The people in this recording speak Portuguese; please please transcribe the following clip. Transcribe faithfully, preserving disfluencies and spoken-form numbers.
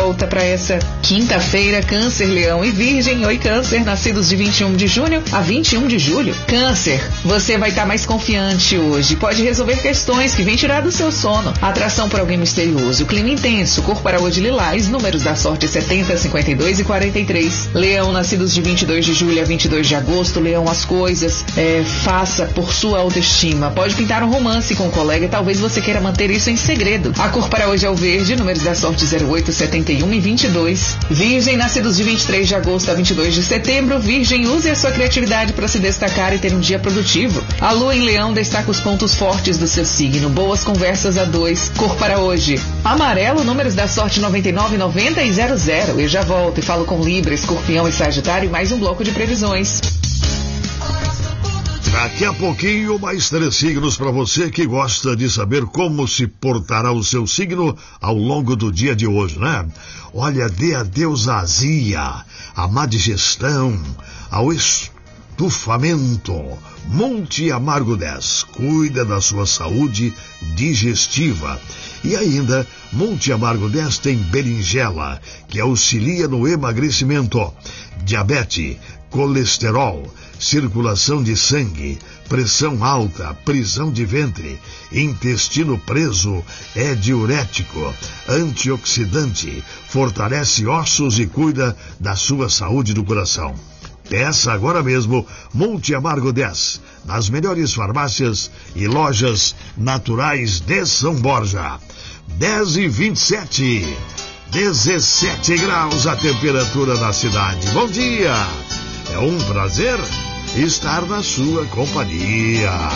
volta para essa quinta-feira. Câncer, Leão e Virgem. Oi, Câncer, nascidos de vinte e um de junho a vinte e um de julho. Câncer, você vai estar mais confiante hoje. Pode resolver questões que vêm tirar do seu sono. Atração por alguém misterioso. Clima intenso. Cor para hoje lilás. Números da sorte setenta, cinquenta e dois e quarenta e três. Leão, nascidos de vinte e dois de julho a vinte e dois de agosto. Leão, as coisas é, faça por sua autoestima. Pode pintar um romance com um colega e talvez você queira manter isso em segredo. A cor para hoje é o verde. Números da sorte zero oito, setenta e um e vinte e dois. Virgem, nascidos de vinte e três de agosto a vinte e dois de setembro. Virgem, use a sua criatividade para se destacar e ter um dia produtivo. A lua em Leão destaca os pontos fortes do seu signo. Boas conversas a dois. Cor para hoje amarelo. Números da sorte noventa e nove, noventa e zero zero. Eu já volto e falo com Libra, Escorpião e Sagitário. Mais um bloco de previsões. Daqui a pouquinho, mais três signos para você que gosta de saber como se portará o seu signo ao longo do dia de hoje, né? Olha, dê adeus à azia, à má digestão, ao estufamento. Monte Amargo dez, cuida da sua saúde digestiva. E ainda, Monte Amargo dez tem berinjela, que auxilia no emagrecimento, diabetes, colesterol, circulação de sangue, pressão alta, prisão de ventre, intestino preso, é diurético, antioxidante, fortalece ossos e cuida da sua saúde do coração. Peça agora mesmo Monte Amargo dez, nas melhores farmácias e lojas naturais de São Borja. dez e vinte e sete, dezessete graus a temperatura na cidade. Bom dia! É um prazer estar na sua companhia.